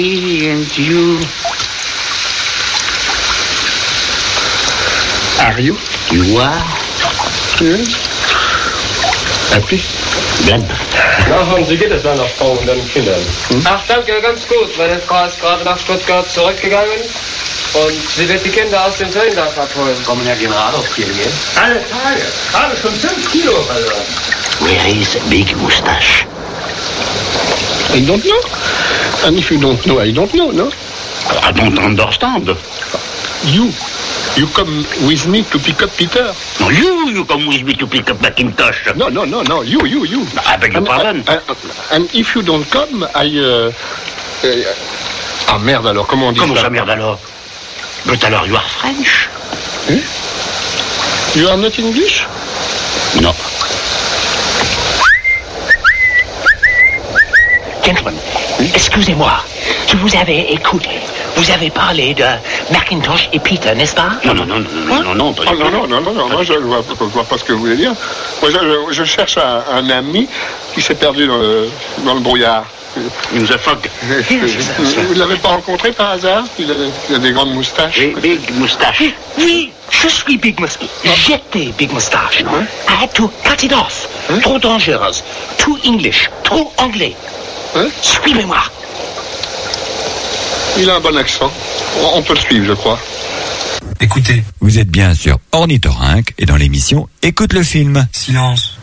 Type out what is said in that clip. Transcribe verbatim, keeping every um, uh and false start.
And you. Are you? You are. Yes. Happy? Glenn. Na, haben Sie geht es dann nach Frauen und dann Kindern? Hm? Ach, danke, ganz gut. Meine Frau ist gerade nach Stuttgart zurückgegangen und sie wird die Kinder aus dem Söldnerf abholen. Kommen Herr General auf hier, gell? Alle Tage. Habe schon fünf Kilo verloren. Where is Big Mustache? I don't know. And if you don't know, I don't know, no? I don't understand. You. You come with me to pick up Peter. No, you, you come with me to pick up Macintosh. No, no, no, no. You, you, you. I beg your pardon. And, and, and if you don't come, I... Uh, uh, ah, merde alors, comment on dit Comment ça? ça, merde alors? But alors, you are French? Hmm? You are not English? No. Gentlemen, excusez-moi, je vous avais écouté. Vous avez parlé de Macintosh et Peter, n'est-ce pas? Non, non, non, non, non, non, oh, non, non, non, non, non, moi je ne vois, vois pas ce que vous voulez dire. Moi je, je, je cherche un, un ami qui s'est perdu dans le, dans le brouillard. In the fog. Vous ne l'avez pas rencontré par hasard? Il a, il a des grandes moustaches. Oui, Big Moustache. Oui, je suis Big Moustache. J'étais Big Moustache. Hein? I had to cut it off. Hein? Trop dangereuse. Too English. Trop anglais. Hein? Suivez-moi. Il a un bon accent. On peut le suivre, je crois. Écoutez. Vous êtes bien sur Ornithorynque et dans l'émission Écoute le film. Silence.